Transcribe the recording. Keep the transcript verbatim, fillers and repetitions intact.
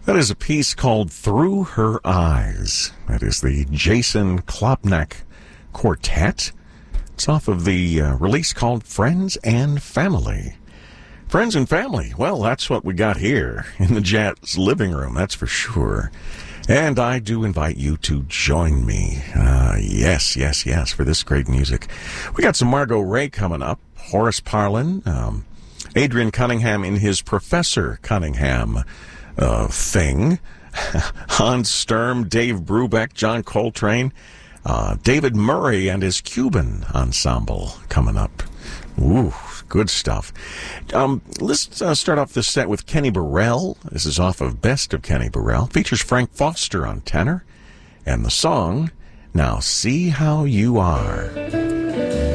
That is a piece called Through Her Eyes. That is the Jason Klopnak Quartet. It's off of the uh, release called Friends and Family. Friends and Family, well, that's what we got here in the Jazz Living Room, that's for sure. And I do invite you to join me. Uh, yes, yes, yes, for this great music. We got some Margot Ray coming up, Horace Parlan, um, Adrian Cunningham in his Professor Cunningham uh, thing, Hans Sturm, Dave Brubeck, John Coltrane, uh, David Murray and his Cuban ensemble coming up. Ooh, good stuff. Um, let's uh, start off this set with Kenny Burrell. This is off of Best of Kenny Burrell. Features Frank Foster on tenor. And the song, Now See How You Are.